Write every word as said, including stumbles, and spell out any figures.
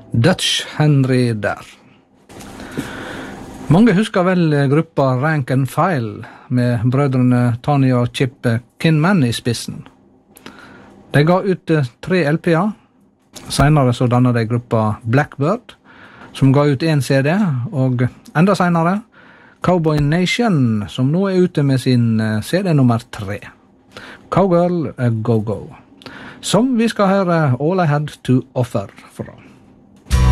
Dutch Henry der. Mange husker vel gruppa Rank and File med brødrene Tony og Chip Kinman i spissen. De ga ut tre L P-er. Senere så dannet de gruppa Blackbird, som ga ut en C D, og enda senere Cowboy Nation, som nå er ute med sin C D nummer tre. Cowgirl Go Go, som vi skal høre All I Had to Offer fra.